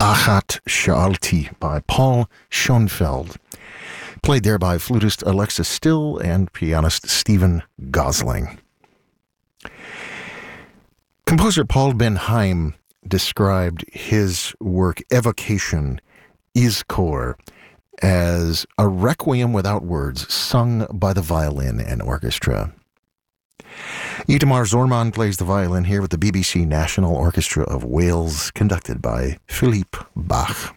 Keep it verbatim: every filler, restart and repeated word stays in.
Achat Sha'alti by Paul Schoenfeld. Played there by flutist Alexa Still and pianist Stephen Gosling. Composer Paul Ben Haim described his work Evocation, Izkor, as a requiem without words sung by the violin and orchestra. Itamar Zorman plays the violin here with the B B C National Orchestra of Wales, conducted by Philippe Bach.